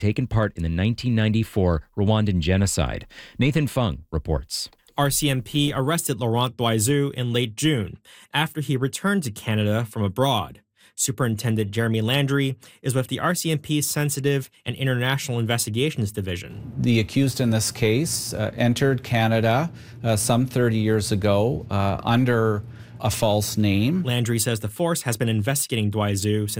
taken part in the 1994 Rwandan genocide. Nathan Fung reports. RCMP arrested Laurent Doizu in late June after he returned to Canada from abroad. Superintendent Jeremy Landry is with the RCMP's Sensitive and International Investigations Division. The accused in this case entered Canada some 30 years ago under a false name. Landry says the force has been investigating Doizu since